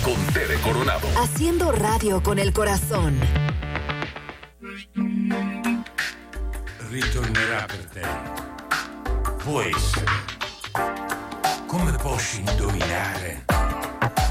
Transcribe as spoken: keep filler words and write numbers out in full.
con Tere Coronado. Haciendo radio con el corazón. Ritornerà per te. Può essere. Come posso indovinare?